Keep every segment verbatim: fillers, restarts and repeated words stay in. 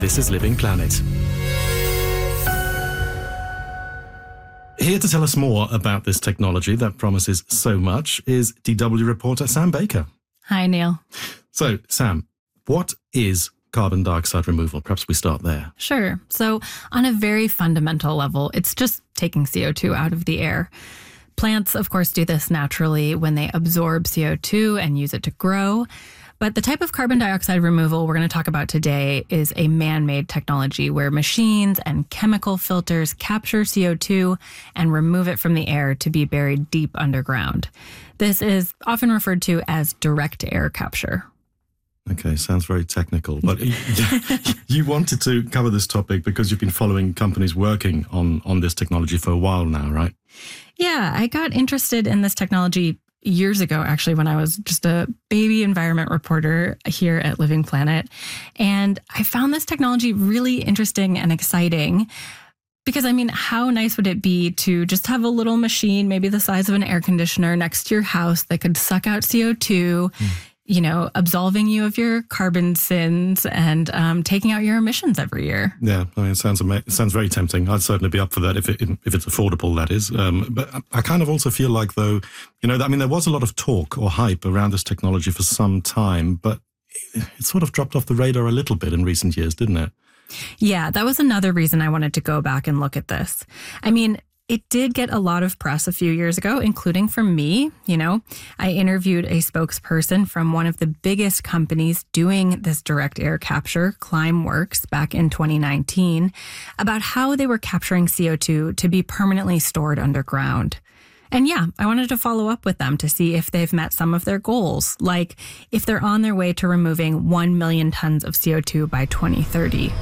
This is Living Planet. Here to tell us more about this technology that promises so much is D W reporter Sam Baker. Hi, Neil. So, Sam, what is carbon dioxide removal? Perhaps we start there. Sure. So, on a very fundamental level, it's just taking C O two out of the air. Plants, of course, do this naturally when they absorb C O two and use it to grow. But the type of carbon dioxide removal we're going to talk about today is a man-made technology where machines and chemical filters capture C O two and remove it from the air to be buried deep underground. This is often referred to as direct air capture. Okay, sounds very technical, but you wanted to cover this topic because you've been following companies working on, on this technology for a while now, right? Yeah, I got interested in this technology years ago, actually, when I was just a baby environment reporter here at Living Planet. And I found this technology really interesting and exciting because, I mean, how nice would it be to just have a little machine, maybe the size of an air conditioner next to your house that could suck out C O two, mm. you know, absolving you of your carbon sins and um, taking out your emissions every year. Yeah, I mean, it sounds ama- it sounds very tempting. I'd certainly be up for that if it, if it's affordable, that is. Um, but I kind of also feel like, though, you know, I mean, there was a lot of talk or hype around this technology for some time, but it sort of dropped off the radar a little bit in recent years, didn't it? Yeah, that was another reason I wanted to go back and look at this. I mean, it did get a lot of press a few years ago, including from me. You know, I interviewed a spokesperson from one of the biggest companies doing this direct air capture, Climeworks, back in twenty nineteen, about how they were capturing C O two to be permanently stored underground. And yeah, I wanted to follow up with them to see if they've met some of their goals, like if they're on their way to removing one million tons of C O two by twenty thirty.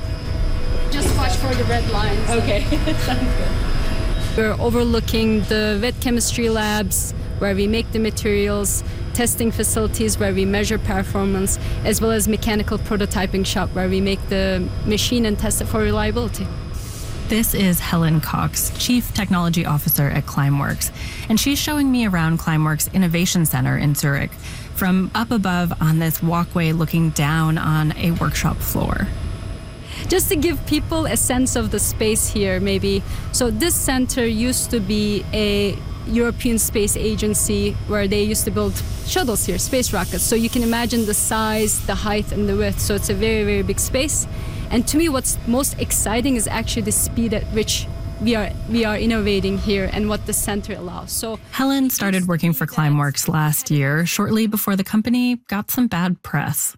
Just watch for the red lines. Okay, sounds good. We're overlooking the wet chemistry labs where we make the materials, testing facilities where we measure performance, as well as mechanical prototyping shop where we make the machine and test it for reliability. This is Helen Cox, Chief Technology Officer at Climeworks, and she's showing me around Climeworks Innovation Center in Zurich from up above on this walkway looking down on a workshop floor. Just to give people a sense of the space here, maybe. So this center used to be a European Space Agency where they used to build shuttles here, space rockets. So you can imagine the size, the height, and the width. So it's a very, very big space. And to me, what's most exciting is actually the speed at which we are we are innovating here and what the center allows. So Helen started working for Climeworks last year, shortly before the company got some bad press.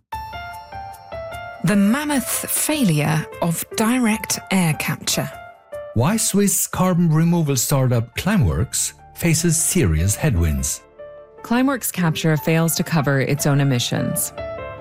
The mammoth failure of direct air capture. Why Swiss carbon removal startup Climeworks faces serious headwinds. Climeworks Capture fails to cover its own emissions.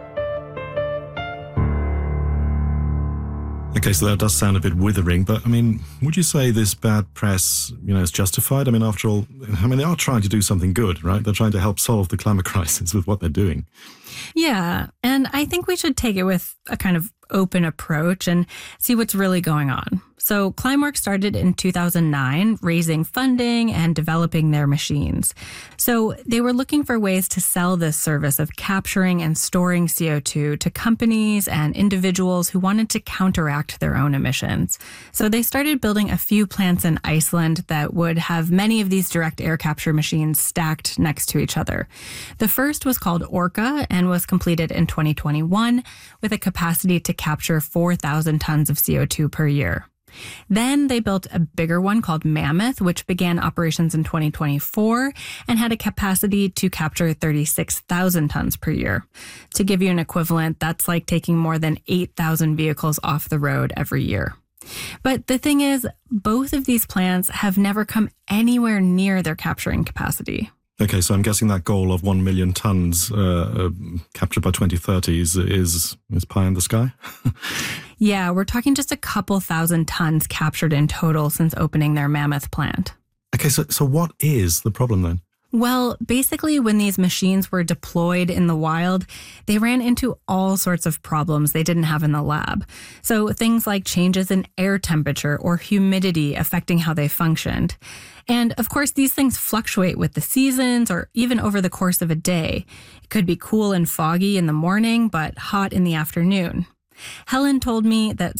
Okay, so that does sound a bit withering, but I mean, would you say this bad press, you know, is justified? I mean, after all, I mean, they are trying to do something good, right? They're trying to help solve the climate crisis with what they're doing. Yeah, and I think we should take it with a kind of open approach and see what's really going on. So Climeworks started in two thousand nine, raising funding and developing their machines. So they were looking for ways to sell this service of capturing and storing C O two to companies and individuals who wanted to counteract their own emissions. So they started building a few plants in Iceland that would have many of these direct air capture machines stacked next to each other. The first was called Orca and was completed in twenty twenty-one with a capacity to capture four thousand tons of C O two per year. Then they built a bigger one called Mammoth, which began operations in twenty twenty-four and had a capacity to capture thirty-six thousand tons per year. To give you an equivalent, that's like taking more than eight thousand vehicles off the road every year. But the thing is, both of these plants have never come anywhere near their capturing capacity. Okay, so I'm guessing that goal of one million tons uh, uh, captured by twenty thirty is, is, is pie in the sky? Yeah, we're talking just a couple thousand tons captured in total since opening their Mammoth plant. Okay, so, so what is the problem then? Well, basically, when these machines were deployed in the wild, they ran into all sorts of problems they didn't have in the lab. So things like changes in air temperature or humidity affecting how they functioned. And of course, these things fluctuate with the seasons or even over the course of a day. It could be cool and foggy in the morning, but hot in the afternoon. Helen told me that